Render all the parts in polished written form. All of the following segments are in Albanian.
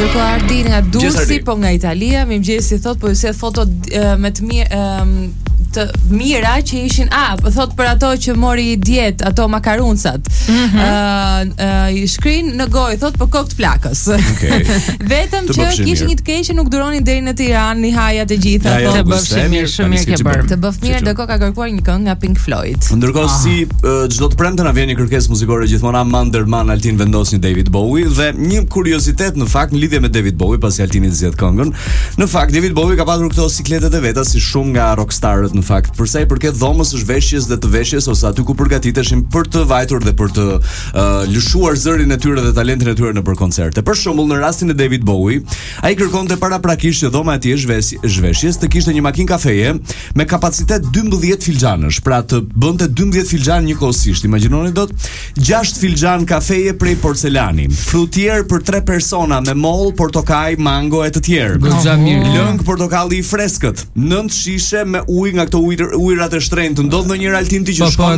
Ndërkohë Ardi nga Durrësi, po nga Italia, mirëmëngjesi thot, po se foto me të mirë të mira që ishin thot për ato që mori dietë, ato makaruncat. I shkrin në gojë thot për kokë të plakës. Vetëm që kishin një të keqe, nuk duronin deri në Tiranë, hajat e gjitha. Të bëfshi mirë, shumë mirë ke bërë. Të bëf mirë, ndërkohë ka kërkuar një këngë nga Pink Floyd. Ndërkohë si çdo të premte na vjen një kërkesë muzikore gjithmonë Manderman Altin vendos një David Bowie dhe një kuriozitet në fakt në lidhje me David Bowie pasi Altini zgjedh këngën. Në fakt David Bowie ka pasur këto sikletet e veta si shumë nga rockstarët në fakt, për sa i përket dhomës së zhveshjes dhe të veshjes ose aty ku përgatiteshin për të vajtur dhe për të lëshuar zërin e tyre dhe talentin e tyre nëpër koncerte. Për shembull, në rastin e David Bowie, ai kërkonte paraprakisht që dhoma e tij zhveshjes të kishte një makinë kafeje me kapacitet 12 filxhanësh, pra të bënte 12 filxhan njëkohësisht. Imagjinoni dot 6 filxhan kafeje prej porcelani, frutier për 3 persona me moll, portokaj, mango e të tjerë. Lëng portokalli i freskët, 9 shishe me ujë nga këto ujërat e shtrenjtë. Ndodh ndonjëherë Altin ti që shkon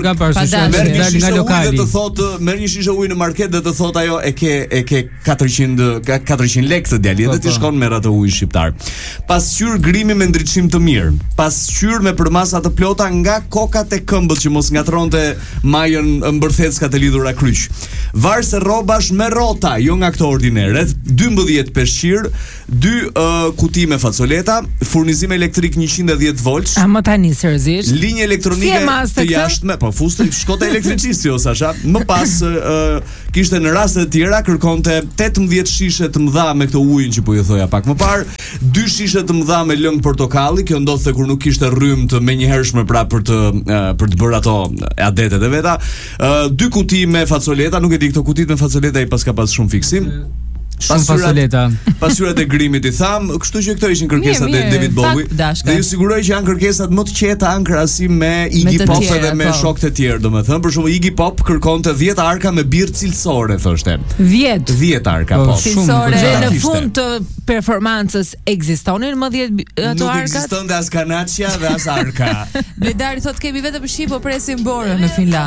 merr një shishe ujë në market dhe të thot ajo e ke 400 lekë të djali dhe ti shkon merr atë ujë shqiptar. Pasqyrë grimi me ndriçim të mirë, pasqyrë me përmasa të plota nga kokat e këmbët që mos ngatronte majën mbërtheckat e lidhura kryq. Varse rrobash me rrota, jo nga këto ordineret, 12 peshqir, 2 kuti me facoleta, furnizim elektrik 110 volts. Më tani seriozisht. Linjë elektronike të jashtme, po fuste shkote elektricisti o Sasha. Më pas kishte në raste të tjera kërkonte 18 shishe të mëdha me këtë ujin që po ju thoja pak më parë, 2 shishe të mëdha me lëng portokalli, kjo ndodhte kur nuk kishte rrymë të menjëhershme pra për të bërë ato adetet e veta. 2 kuti me facoleta, nuk e di këto kutit me facoleta i paska pas shumë fiksim. Pasyrat e grimit i tham, kështu që këto ishin kërkesat e David Bowie. Dhe ju siguroj që janë kërkesat më të qeta në krahasim me Iggy Pop dhe me shokët e tjerë, domethënë, për shembull Iggy Pop kërkonte 10 arka me birë cilësore, thoshte. 10 arka, po. Cilësore. Dhe në fund të performancës ekzistonin më 10 ato arkat? Nuk ekzistonte as kanaçja dhe as arka. Bledari thotë kemi vetëm shi, po presim borën në Finland.